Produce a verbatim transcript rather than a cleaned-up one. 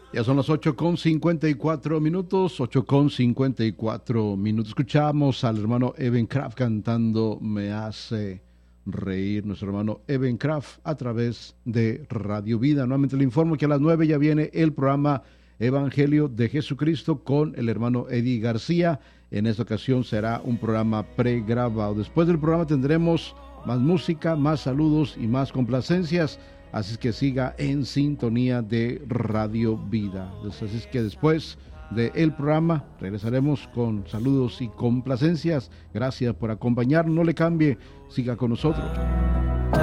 Ya son las ocho con cincuenta y cuatro minutos, ocho con cincuenta y cuatro minutos. Escuchamos al hermano Evan Kraft cantando Me hace reír, nuestro hermano Evan Kraft a través de Radio Vida. Nuevamente le informo que a las nueve ya viene el programa Evangelio de Jesucristo con el hermano Eddie García. En esta ocasión será un programa pregrabado. Después del programa tendremos más música, más saludos y más complacencias. Así es que siga en sintonía de Radio Vida. Así es que después del programa regresaremos con saludos y complacencias. Gracias por acompañarnos. No le cambie, siga con nosotros.